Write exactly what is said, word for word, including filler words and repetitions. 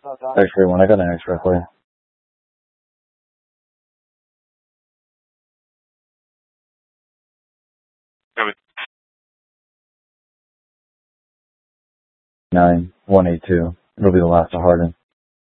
X-ray one, I got an X-ray for you. nine one eight two. It'll be the last to harden.